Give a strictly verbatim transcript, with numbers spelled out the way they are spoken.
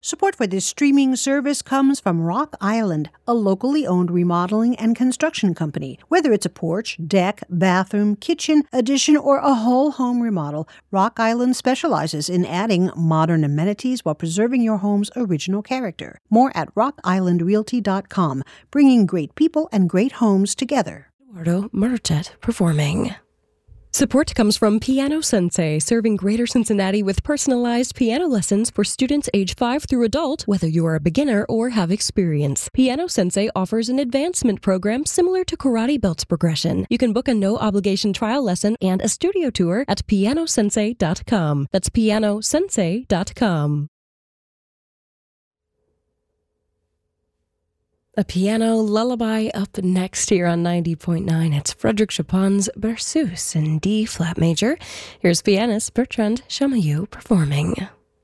Support for this streaming service comes from Rock Island, a locally owned remodeling and construction company. Whether it's a porch, deck, bathroom, kitchen, addition, or a whole home remodel, Rock Island specializes in adding modern amenities while preserving your home's original character. More at rock island realty dot com, bringing great people and great homes together. Eduardo Murchet performing. Support comes from Piano Sensei, serving Greater Cincinnati with personalized piano lessons for students age five through adult, whether you are a beginner or have experience. Piano Sensei offers an advancement program similar to Karate Belts progression. You can book a no-obligation trial lesson and a studio tour at piano sensei dot com. That's piano sensei dot com. A piano lullaby up next here on ninety point nine. It's Frédéric Chopin's Berceuse in D flat major. Here's pianist Bertrand Chamayou performing.